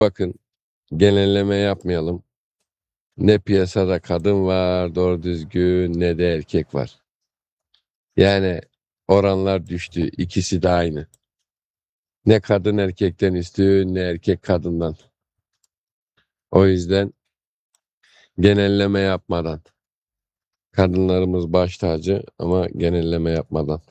Bakın, genelleme yapmayalım. Ne piyasada kadın var doğru düzgün ne de erkek var. Yani oranlar düştü. İkisi de aynı. Ne kadın erkekten üstün ne erkek kadından. O yüzden genelleme yapmadan. Kadınlarımız baş tacı ama genelleme yapmadan.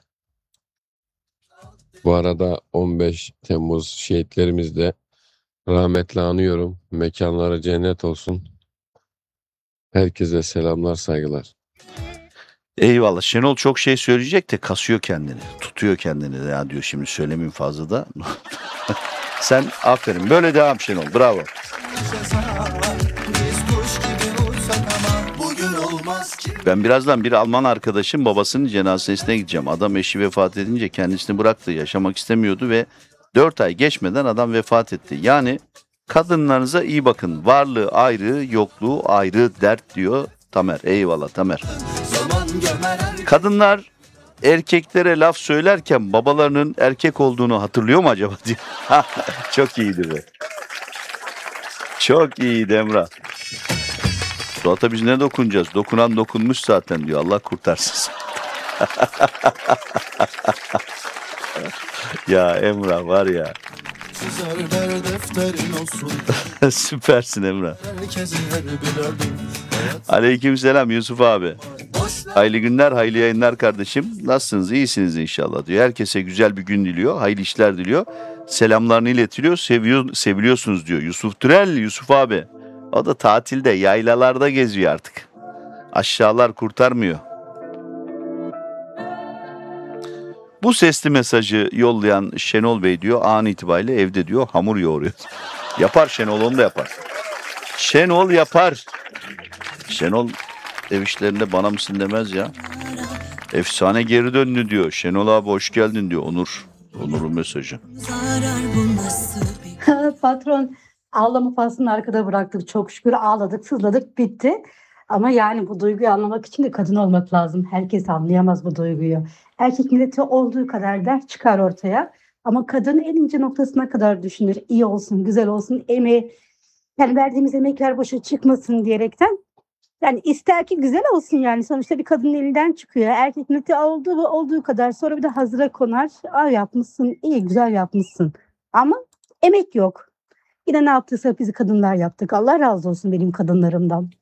Bu arada 15 Temmuz şehitlerimizi de rahmetle anıyorum. Mekanları cennet olsun. Herkese selamlar, saygılar. Eyvallah. Şenol çok şey söyleyecek de kasıyor kendini. Tutuyor kendini ya diyor, şimdi söylemeyeyim fazla da. Sen aferin. Böyle devam Şenol. Bravo. Ben birazdan bir Alman arkadaşım babasının cenazesine gideceğim. Adam eşi vefat edince kendisini bıraktı. Yaşamak istemiyordu ve 4 ay geçmeden adam vefat etti. Yani kadınlarınıza iyi bakın. Varlığı ayrı, yokluğu ayrı dert diyor Tamer. Eyvallah Tamer. Kadınlar erkeklere laf söylerken babalarının erkek olduğunu hatırlıyor mu acaba diyor. Çok iyiydi be. Çok iyiydi Emrah. Suat'a biz ne dokunacağız? Dokunan dokunmuş zaten diyor. Allah kurtarsın. Ya Emrah var ya. Süpersin Emrah. Aleykümselam Yusuf abi. Hayırlı günler, hayırlı yayınlar kardeşim. Nasılsınız? İyisiniz inşallah diyor. Herkese güzel bir gün diliyor. Hayırlı işler diliyor. Selamlarını iletiliyor. Seviliyorsunuz diyor. Yusuf Türel, Yusuf abi. O da tatilde, yaylalarda geziyor artık. Aşağılar kurtarmıyor. Bu sesli mesajı yollayan Şenol Bey diyor, an itibariyle evde diyor hamur yoğuruyor. Yapar Şenol, onu da yapar. Şenol yapar. Şenol ev işlerinde bana mısın demez ya. Efsane geri döndü diyor. Şenol abi hoş geldin diyor Onur. Onur'un mesajı. Patron, ağlama faslını arkada bıraktık. Çok şükür ağladık, sızladık, bitti. Ama yani bu duyguyu anlamak için de kadın olmak lazım. Herkes anlayamaz bu duyguyu. Erkek milleti olduğu kadar dert çıkar ortaya. Ama kadın en ince noktasına kadar düşünür. İyi olsun, güzel olsun, emeği. Yani verdiğimiz emekler boşa çıkmasın diyerekten. Yani ister ki güzel olsun yani. Sonuçta bir kadının elinden çıkıyor. Erkek milleti olduğu kadar sonra bir de hazıra konar. Aa, yapmışsın, iyi, güzel yapmışsın. Ama emek yok. Yine ne yaptıysa bizi kadınlar yaptık. Allah razı olsun benim kadınlarımdan.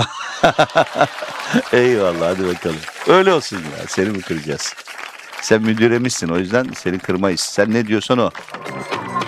Eyvallah, hadi bakalım. Öyle olsun ya, seni mi kıracağız? Sen müdüremişsin, o yüzden seni kırmayız. Sen ne diyorsan o.